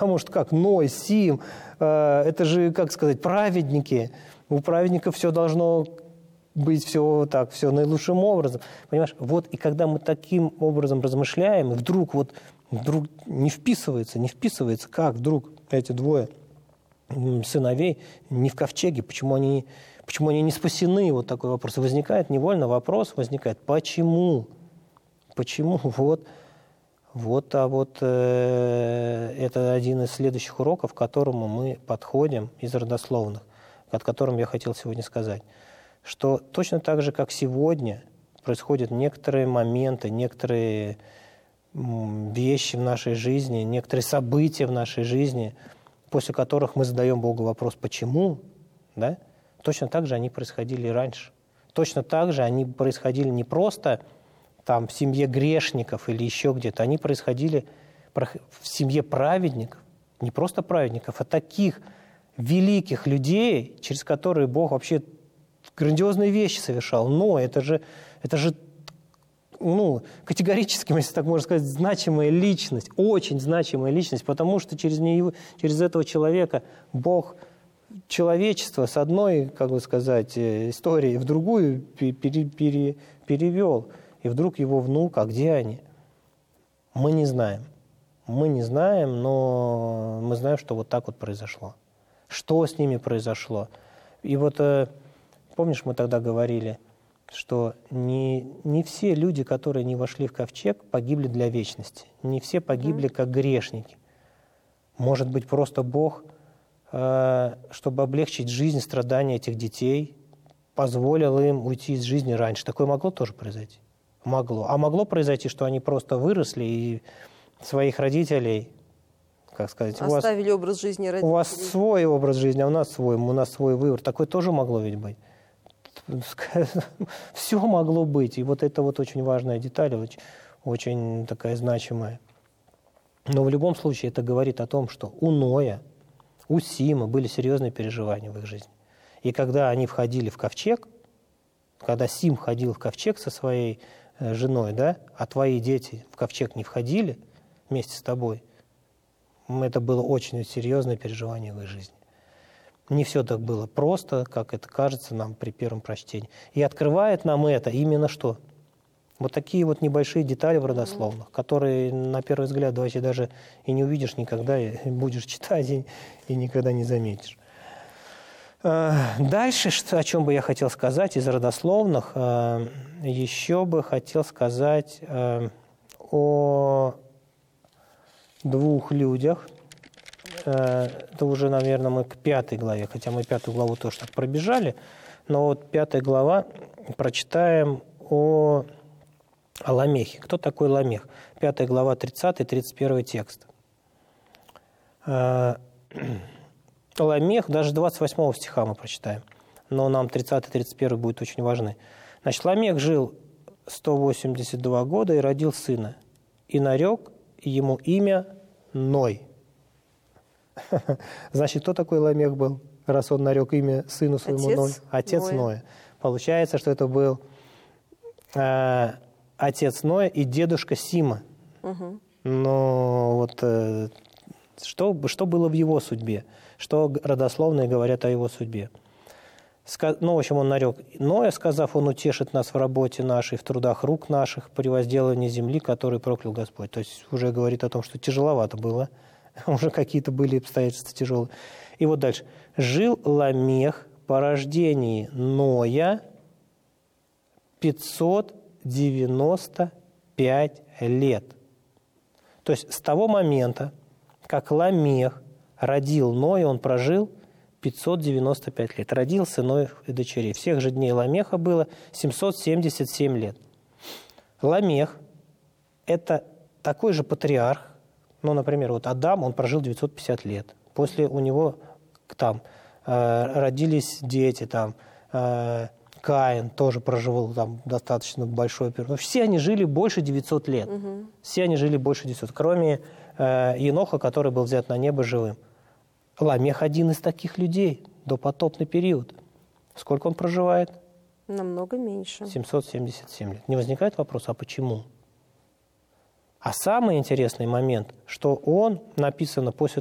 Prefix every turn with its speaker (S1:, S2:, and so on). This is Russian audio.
S1: Потому что как Ной, Сим, это же, как сказать, праведники. У праведников все должно быть все так, все наилучшим образом. Понимаешь? Вот и когда мы таким образом размышляем, и вдруг не вписывается, как вдруг эти двое сыновей не в ковчеге, почему они не спасены, вот такой вопрос. И возникает невольно вопрос, почему? Почему? Это один из следующих уроков, к которому мы подходим из родословных, от которым я хотел сегодня сказать, что точно так же, как сегодня, происходят некоторые моменты, некоторые вещи в нашей жизни, некоторые события в нашей жизни, после которых мы задаем Богу вопрос «почему?», да? Точно так же они происходили и раньше. Точно так же они происходили не просто там, в семье грешников или еще где-то, они происходили в семье праведников, не просто праведников, а таких великих людей, через которые Бог вообще грандиозные вещи совершал. Но это же категорически, если так можно сказать, значимая личность, очень значимая личность, потому что через этого человека Бог человечество с одной, как бы сказать, истории в другую перевел. И вдруг его внук, а где они? Мы не знаем. Мы не знаем, но мы знаем, что вот так вот произошло. Что с ними произошло? И вот, помнишь, мы тогда говорили, что не все люди, которые не вошли в ковчег, погибли для вечности. Не все погибли как грешники. Может быть, просто Бог, чтобы облегчить жизнь, страдания этих детей, позволил им уйти из жизни раньше. Такое могло тоже произойти? Могло. А могло произойти, что они просто выросли и своих родителей, как сказать,
S2: оставили образ жизни родителей.
S1: У вас свой образ жизни, а у нас свой выбор. Такое тоже могло ведь быть. Все могло быть. И вот это вот очень важная деталь, очень такая значимая. Но в любом случае это говорит о том, что у Ноя, у Сима были серьезные переживания в их жизни. И когда они входили в ковчег, когда Сим входил в ковчег со своей женой, да, а твои дети в ковчег не входили вместе с тобой, это было очень серьезное переживание в их жизни. Не все так было просто, как это кажется нам при первом прочтении. И открывает нам это именно что? Вот такие вот небольшие детали в родословных, которые на первый взгляд вообще даже и не увидишь никогда, и будешь читать, и никогда не заметишь. Дальше, о чем бы я хотел сказать из родословных, еще бы хотел сказать о двух людях. Это уже, наверное, мы к 5 главе, хотя мы 5 главу тоже так пробежали, но вот 5 глава прочитаем о Ламехе. Кто такой Ламех? 5 глава, 30-31 текст. Ламех, даже 28 стиха мы прочитаем, но нам 30-31 будет очень важны. Значит, Ламех жил 182 года и родил сына, и нарек ему имя Ной. Значит, кто такой Ламех был, раз он нарек имя сыну своему Ной? Отец Ноя. Получается, что это был отец Ноя и дедушка Сима. Но вот что было в его судьбе? Что родословные говорят о его судьбе? Ну, в общем, он нарек Ноя, сказав, он утешит нас в работе нашей, в трудах рук наших, при возделывании земли, которую проклял Господь. То есть уже говорит о том, что тяжеловато было. Уже какие-то были обстоятельства тяжелые. И вот дальше. Жил Ламех по рождении Ноя 595 лет. То есть с того момента, как Ламех родил Ноя, он прожил 595 лет. Родил сынов и дочерей. Всех же дней Ламеха было 777 лет. Ламех – это такой же патриарх. Ну, например, вот Адам, он прожил 950 лет. После у него там родились дети, там Каин тоже проживал там достаточно большой период. Все они жили больше 900 лет. Все они жили больше 900, кроме Еноха, который был взят на небо живым. Ламех один из таких людей, допотопный период. Сколько он проживает?
S2: Намного меньше.
S1: 777 лет. Не возникает вопрос, а почему? А самый интересный момент, что он, написано после